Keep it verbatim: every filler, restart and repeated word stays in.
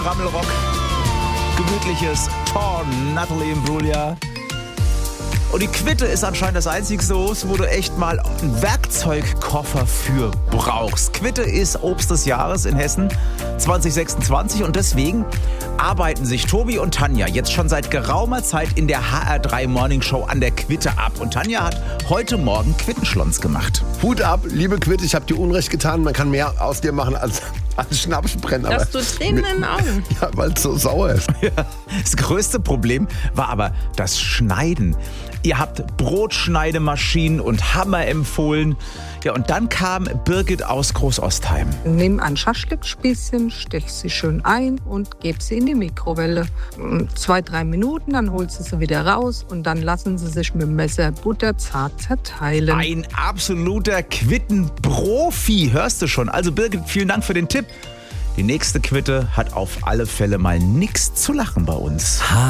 Rammelrock, gemütliches Torn, Natalie Imbruglia. Und die Quitte ist anscheinend das einzige Los, wo du echt mal einen Werkzeugkoffer für brauchst. Quitte ist Obst des Jahres in Hessen zwanzig sechsundzwanzig und deswegen arbeiten sich Tobi und Tanja jetzt schon seit geraumer Zeit in der H R drei Morning Show an der Quitte ab. Und Tanja hat heute Morgen Quittenschlons gemacht. Hut ab, liebe Quitte, ich habe dir Unrecht getan. Man kann mehr aus dir machen als, als Schnapsbrenner. Dass du Tränen in den Augen. Ja, weil es so sauer ist. Ja, das größte Problem war aber das Schneiden. Ihr habt Brotschneidemaschinen und Hammer empfohlen. Ja, und dann kam Birgit aus Großostheim. Nimm ein Schaschlikspießchen, stech sie schön ein und gib sie in die Mikrowelle. Zwei, drei Minuten, dann holst du sie wieder raus und dann lassen sie sich mit dem Messer butterzart zerteilen. Ein absoluter Quittenprofi, hörst du schon. Also Birgit, vielen Dank für den Tipp. Die nächste Quitte hat auf alle Fälle mal nichts zu lachen bei uns.